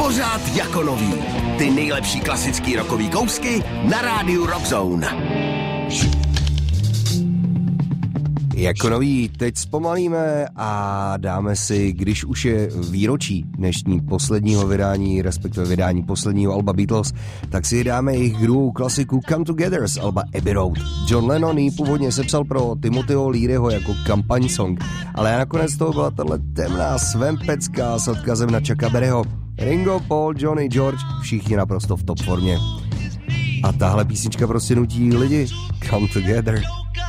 Pořád jako nový. Ty nejlepší klasický rockový kousky na rádiu Rockzone. Jako nový, teď zpomalíme a dáme si, když už je výročí dnešní posledního vydání, respektive vydání posledního alba Beatles, tak si dáme jejich druhou klasiku Come Together z alba Abbey Road. John Lennon ji původně sepsal pro Timothyho Learyho jako kampaň song, ale nakonec toho byla tahle temná svempecká s odkazem na Chucka Berryho. Ringo, Paul, Johnny, George, všichni naprosto v top formě. A tahle písnička prostě nutí lidi Come Together.